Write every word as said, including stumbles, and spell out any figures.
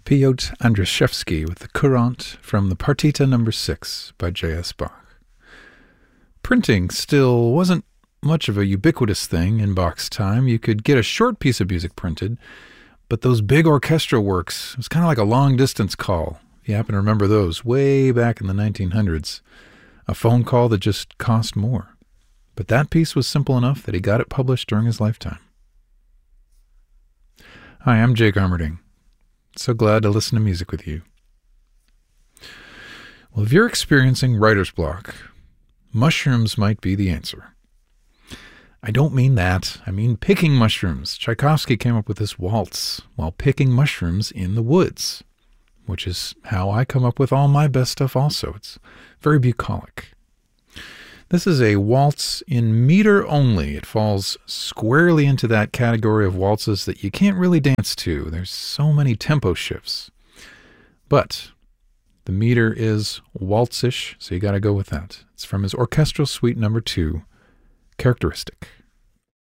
Piotr Andrzejewski with the Courant from the Partita number six by J S Bach. Printing still wasn't much of a ubiquitous thing in Bach's time. You could get a short piece of music printed, but those big orchestral works, it was kind of like a long-distance call, if you happen to remember those, way back in the nineteen hundreds. A phone call that just cost more. But that piece was simple enough that he got it published during his lifetime. Hi, I'm Jake Armerding. So glad to listen to music with you. Well, if you're experiencing writer's block, mushrooms might be the answer. I don't mean that. I mean picking mushrooms. Tchaikovsky came up with this waltz while picking mushrooms in the woods, which is how I come up with all my best stuff also. It's very bucolic. This is a waltz in meter only. It falls squarely into that category of waltzes that you can't really dance to. There's so many tempo shifts. But the meter is waltzish, so you got to go with that. It's from his orchestral suite number two, Characteristic.